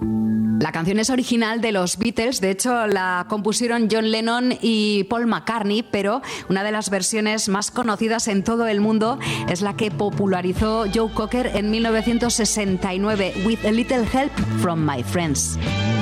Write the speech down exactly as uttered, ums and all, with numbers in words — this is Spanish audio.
La canción es original de los Beatles, de hecho la compusieron John Lennon y Paul McCartney, pero una de las versiones más conocidas en todo el mundo es la que popularizó Joe Cocker en mil novecientos sesenta y nueve, With a Little Help from My Friends.